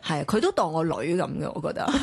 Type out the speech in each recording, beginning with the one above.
係佢都當我女咁嘅，我覺得。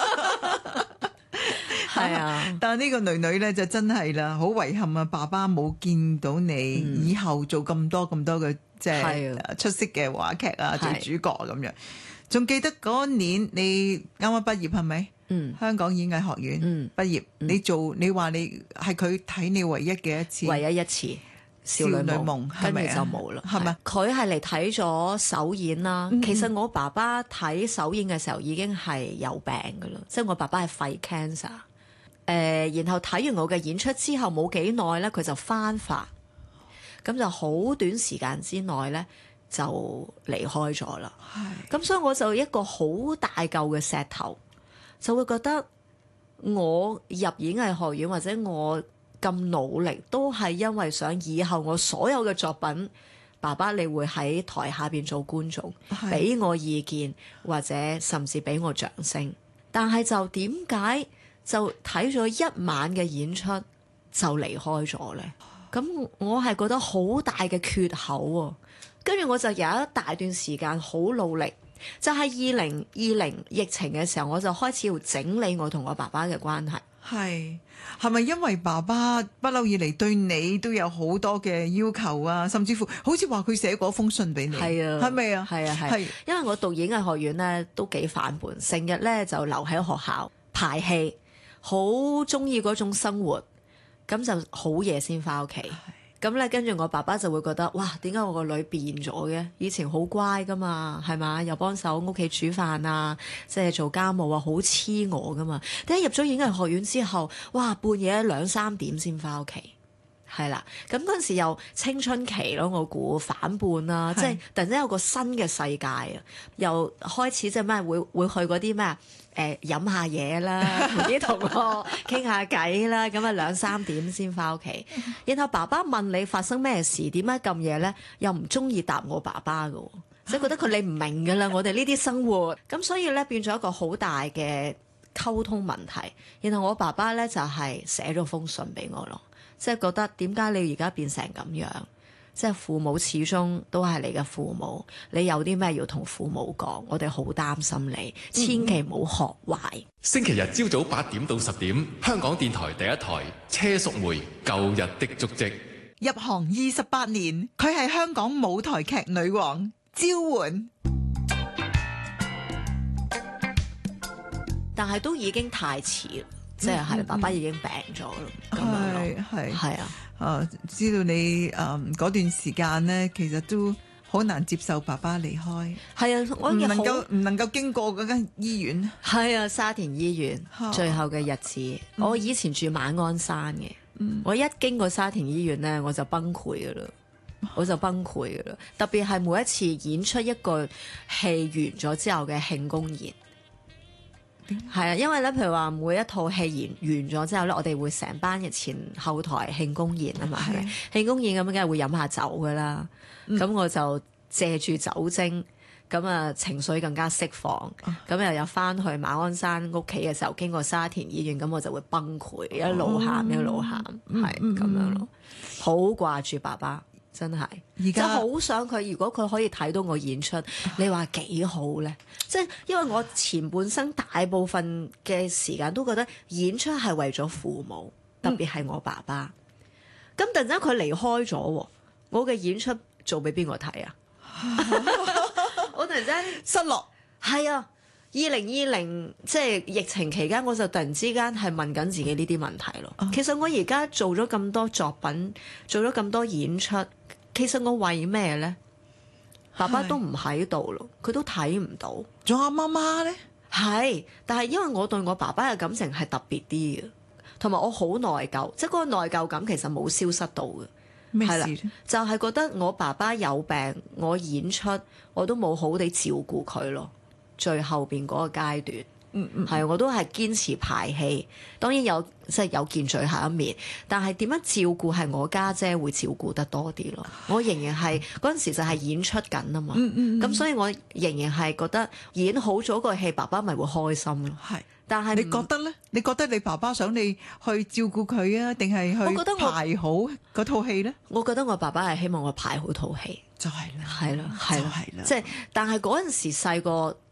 係啊， 但係呢個女女咧就真係啦，好遺憾啊！爸爸冇見到你以後做咁多嘅即係出色嘅話劇啊，做主角咁樣。仲記得嗰年你啱啱畢業係咪？香港演藝學院畢業，你話你係佢睇你唯一嘅一次， 唯一一次少女夢，跟住就冇啦。係咪？佢係嚟睇咗首演啦。其實我爸爸睇首演嘅時候已經係有病噶啦，即係我爸爸係肺 cancer。然後睇完我嘅演出之後冇幾耐咧，佢就翻發，咁就好短時間之內咧就離開咗啦。咁所以我就一個好大嚿嘅石頭，就會覺得我入演藝學院或者我咁努力，都係因為想以後我所有嘅作品，爸爸你會喺台下邊做觀眾，俾我意見或者甚至俾我掌聲。但係就點解就睇咗一晚嘅演出就離開咗呢？咁我係覺得好大嘅缺口喎。跟住我就有一大段時間好努力，就係2020疫情嘅時候，我就開始要整理我同我爸爸嘅關係。 係咪因為爸爸不嬲以嚟對你都有好多嘅要求啊？甚至乎好似話佢寫過封信俾你，係啊，係咪啊？係， 因為我讀演藝學院咧都幾反叛，成日咧就留喺學校排戲。好中意嗰種生活，咁就好夜先翻屋企。咁咧，跟住我爸爸就會覺得，哇，點解我個女變咗嘅？以前好乖噶嘛，係嘛？又幫手屋企煮飯啊，即係做家務啊，好黐我噶嘛。點解入咗演藝學院之後，哇，半夜2、3點先翻屋企？係啦，咁嗰陣時又青春期咯，我估反叛啦，即係突然間有個新嘅世界啊，又開始即係咩會去嗰啲咩飲下嘢啦，同啲同學傾下偈啦，咁啊2、3點先翻屋企。然後爸爸問你發生咩事，點解咁夜咧？又唔中意答我爸爸㗎，即係覺得佢你唔明㗎啦，我哋呢啲生活。咁所以咧變咗一個好大嘅溝通問題。然後我爸爸咧就係寫咗封信俾我咯。即係覺得點解你而家變成咁樣？即係父母始終都係你嘅父母，你有啲咩要同父母講，我哋好擔心你，千祈唔好學壞。 星期日朝早8點到10點，香港電台第一台車淑梅舊日的足跡。 入行28年，佢係香港舞台劇女王招喚， 但係都已經太遲啦。即係爸爸已經病咗咯，咁樣係啊， 知道你嗰段時間咧，其實都好難接受爸爸離開。 係啊，我唔能夠經過嗰間醫院。 係啊，沙田醫院最後嘅日子。我以前住馬鞍山嘅，我一經過沙田醫院咧，我就崩潰噶啦，特別係每一次演出一個戲完咗之後嘅慶功宴。係啊，因為咧，譬如話每一套戲完咗之後咧，我哋會成班嘅前後台慶功宴啊嘛，係咪？慶功宴咁梗係會飲下酒噶啦，咁我就借住酒精，咁啊情緒更加釋放，咁又有翻去馬鞍山屋企嘅時候，經過沙田醫院，咁我就會崩潰，一路喊，係咁樣咯，好掛住爸爸。真係，而家好想佢。如果佢可以睇到我演出，你話幾好呢？即係因為我前半生大部分嘅時間都覺得演出係為咗父母，特別係我爸爸。咁突然間佢離開咗，我嘅演出做俾邊個睇啊？我突然間失落。 係啊，2020即係疫情期間，我就突然之間係問緊自己呢啲問題咯。其實我而家做咗咁多作品，做咗咁多演出。其實我為咩呢？爸爸都唔喺度咯，佢都睇唔到。 仲有媽媽呢？ 係，但係因為我對我爸爸嘅感情係特別啲嘅，同埋我好內疚，即係嗰個內疚感其實冇消失到嘅。 咩事呢？ 就係覺得我爸爸有病，我演出我都冇好地照顧佢咯。最後邊嗰個階段。係，我都係堅持排戲，當然有即係有見最後一面，但係點樣照顧係我家姐會照顧得多啲咯。我仍然係嗰陣時就係演出緊啊嘛，咁所以我仍然係覺得演好咗個戲，爸爸咪會開心咯。係，但係你覺得咧？你覺得你爸爸想你去照顧佢啊，定係去排好嗰套戲咧？ 我覺得我爸爸係希望我排好套戲， 就係啦， 係啦，即係但係嗰陣時細個。